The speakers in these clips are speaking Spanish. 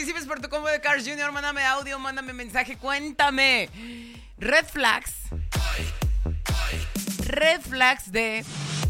participes por tu combo de Cars Jr., mándame audio, mándame mensaje, cuéntame. Red flags. Red flags de...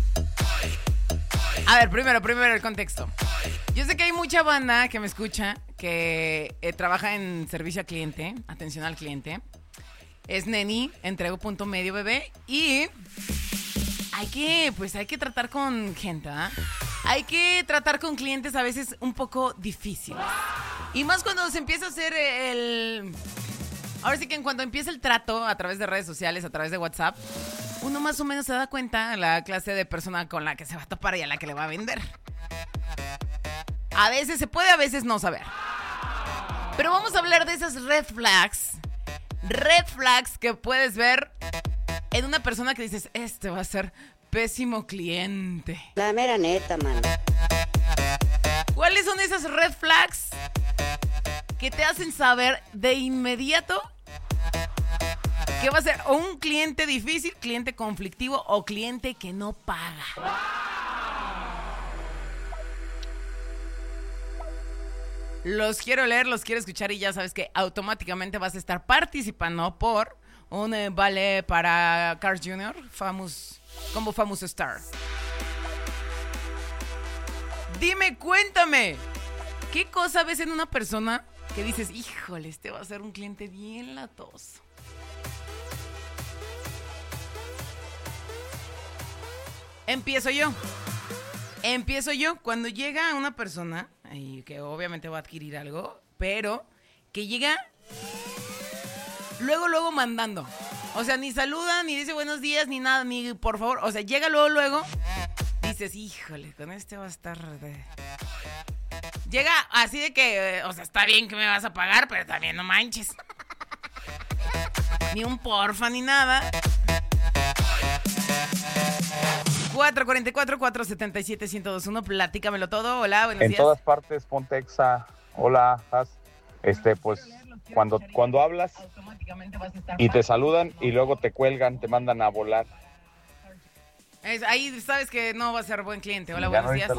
A ver, primero el contexto. Yo sé que hay mucha banda que me escucha que trabaja en servicio al cliente, atención al cliente. Es neni, entrego punto medio bebé y hay que tratar con gente, ¿eh? Hay que tratar con clientes a veces un poco difíciles. Y más cuando se empieza a hacer Ahora sí que en cuanto empieza el trato a través de redes sociales, a través de WhatsApp, uno más o menos se da cuenta la clase de persona con la que se va a topar y a la que le va a vender. A veces se puede, a veces no saber. Pero vamos a hablar de esas red flags. Red flags que puedes ver en una persona que dices, este va a ser pésimo cliente. La mera neta, man. ¿Cuáles son esas red flags que te hacen saber de inmediato que va a ser o un cliente difícil, cliente conflictivo o cliente que no paga? Los quiero leer, los quiero escuchar y ya sabes que automáticamente vas a estar participando por un vale para Cars Jr. Combo Famous Star. Dime, cuéntame, ¿qué cosa ves en una persona que dices, híjole, este va a ser un cliente bien latoso? Empiezo yo. Cuando llega una persona, y que obviamente va a adquirir algo, pero que llega luego mandando. O sea, ni saluda, ni dice buenos días, ni nada, ni por favor. O sea, llega luego. Dices, híjole, con este va a estar... Llega así de que, o sea, está bien que me vas a pagar, pero también no manches. Ni un porfa, ni nada. 444-477-1021, platícamelo todo. Hola, buenos días. En todas partes, ponte Exa. Hola, Has. Pues cuando hablas y te saludan y luego te cuelgan, te mandan a volar. Ahí sabes que no va a ser buen cliente. Hola, Ya buenos días.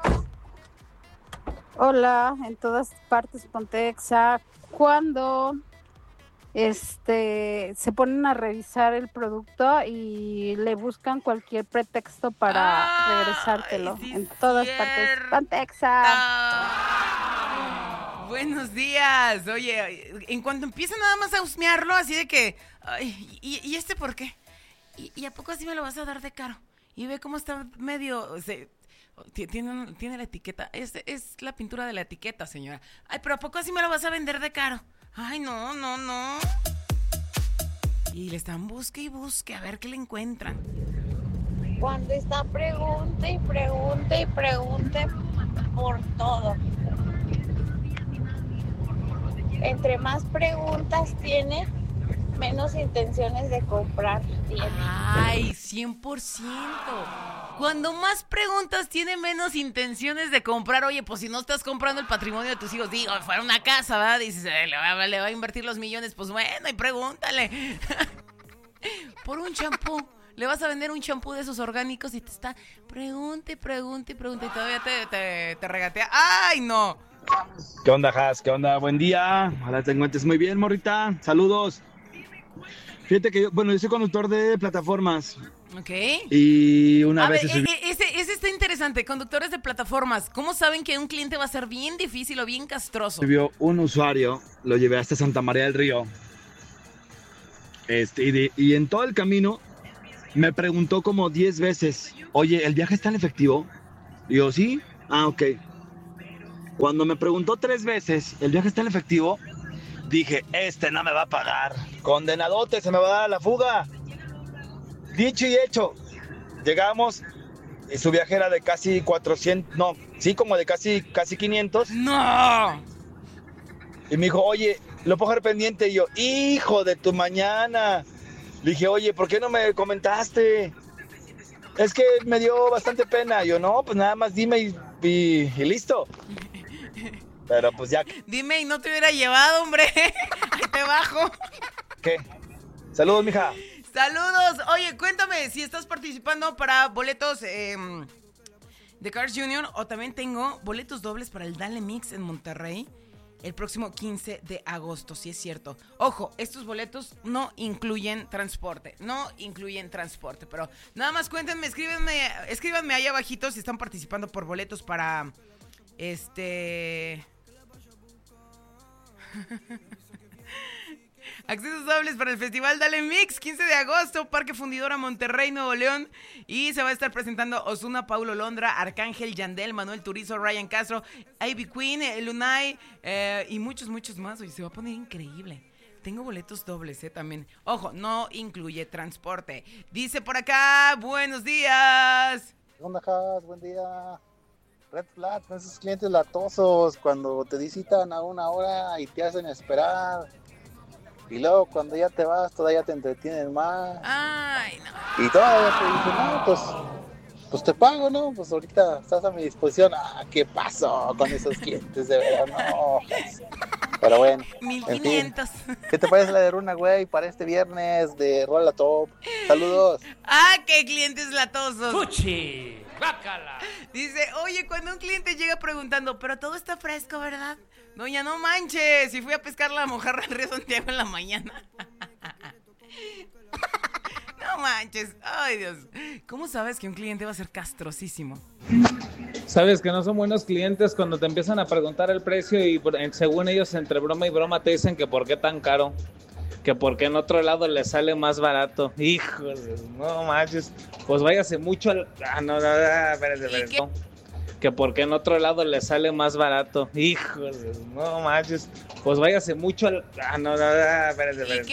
Hola, en todas partes ponte Exa. Cuando se ponen a revisar el producto y le buscan cualquier pretexto para regresártelo. Sí, en todas partes ponte Exa. Buenos días. Oye, en cuanto empieza nada más a husmearlo, así de que, ay, ¿y este por qué? ¿Y a poco así me lo vas a dar de caro? Y ve cómo está medio... Tiene la etiqueta. Es la pintura de la etiqueta, señora. Ay, pero ¿a poco así me lo vas a vender de caro? Ay, no. Y le están busque y busque a ver qué le encuentran. Cuando está pregunte y pregunte por todo. Entre más preguntas tiene, menos intenciones de comprar tiene. Ay, 100%. Cuando más preguntas tiene, menos intenciones de comprar. Oye, pues si no estás comprando el patrimonio de tus hijos, digo, fuera una casa, ¿verdad? Dices, le va a invertir los millones, pues bueno, y pregúntale. Por un champú. Le vas a vender un champú de esos orgánicos y te está pregunte y todavía te regatea. ¡Ay, no! ¿Qué onda, Has? ¿Qué onda? Buen día. Ojalá te encuentres muy bien, morrita. Saludos. Fíjate que yo soy conductor de plataformas. Ok. Y una vez... Ese está interesante. Conductores de plataformas. ¿Cómo saben que un cliente va a ser bien difícil o bien castroso? Subió un usuario, lo llevé hasta Santa María del Río. Y en todo el camino me preguntó como 10 veces, oye, ¿el viaje está en efectivo? Y yo, sí. Ah, ok. Cuando me preguntó 3 veces, ¿el viaje está en efectivo? Dije, no me va a pagar. Condenadote, se me va a dar la fuga. Dicho y hecho. Llegamos y su viaje era de casi 400, como de casi 500. ¡No! Y me dijo, oye, lo puedo dejar pendiente. Y yo, hijo de tu mañana. Le dije, oye, ¿por qué no me comentaste? Es que me dio bastante pena. Y yo, no, pues nada más dime y listo. Pero pues ya. Dime y no te hubiera llevado, hombre. Ahí te bajo. ¿Qué? Saludos, mija. Saludos. Oye, cuéntame si estás participando para boletos de Cars Jr. o también tengo boletos dobles para el Dale Mix en Monterrey. el próximo 15 de agosto, sí es cierto. Ojo, estos boletos no incluyen transporte, pero nada más cuéntenme, escríbanme ahí abajito si están participando por boletos para accesos dobles para el festival Dale Mix, 15 de agosto, Parque Fundidora, Monterrey, Nuevo León. Y se va a estar presentando Ozuna, Paulo Londra, Arcángel, Yandel, Manuel Turizo, Ryan Castro, Ivy Queen, Lunay y muchos más. Oye, se va a poner increíble. Tengo boletos dobles, también. Ojo, no incluye transporte. Dice por acá, buenos días. ¿Qué onda, Jas? Buen día. Red flag, esos clientes latosos cuando te visitan a una hora y te hacen esperar. Y luego cuando ya te vas, todavía te entretienen más. Ay, no. Y todavía te dicen, no, pues te pago, ¿no? Pues ahorita estás a mi disposición. ¿Qué pasó con esos clientes? De verdad, no. Pero bueno. 1500. En fin, ¿qué te parece la de Runa, güey, para este viernes de Rola Top? Saludos. ¡Qué clientes latosos! ¡Fuchi! ¡Bácala! Dice, oye, cuando un cliente llega preguntando, pero todo está fresco, ¿verdad? Doña, no manches, si fui a pescar la mojarra al río Santiago en la mañana. No manches, ay Dios. ¿Cómo sabes que un cliente va a ser castrosísimo? Sabes que no son buenos clientes cuando te empiezan a preguntar el precio y según ellos entre broma y broma te dicen que por qué tan caro, que porque en otro lado les sale más barato. Híjole, no manches, pues váyase mucho al... espérate. Que porque en otro lado les sale más barato. Híjole, no manches, pues váyase mucho al... espérate.